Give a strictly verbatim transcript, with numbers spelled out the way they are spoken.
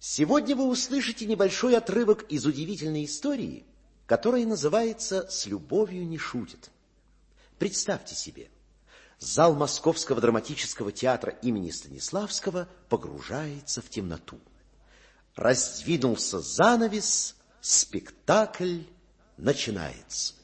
Сегодня вы услышите небольшой отрывок из удивительной истории, которая называется «С любовью не шутят». Представьте себе, зал Московского драматического театра имени Станиславского погружается в темноту. Раздвинулся занавес, спектакль начинается.